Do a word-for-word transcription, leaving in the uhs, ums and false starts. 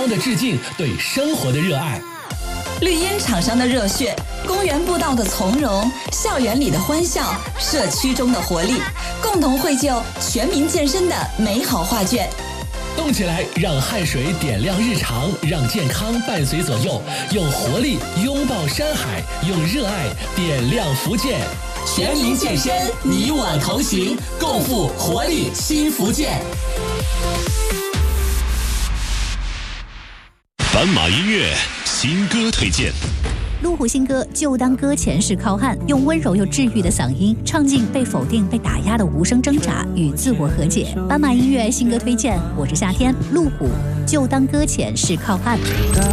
康的致敬，对生活的热爱。 绿茵场上的热血，公园步道的从容，校园里的欢笑，社区中的活力，共同绘就全民健身的美好画卷。 动起来，让汗水点亮日常，让健康伴随左右，用活力拥抱山海，用热爱点亮福建。全民健身，你我同行，共赴活力新福建。 斑马音乐新歌推荐。 路虎新歌就当搁浅是靠岸，用温柔又治愈的嗓音，唱尽被否定、被打压的无声挣扎与自我和解。斑马音乐新歌推荐，我是夏天，路虎就当搁浅是靠岸。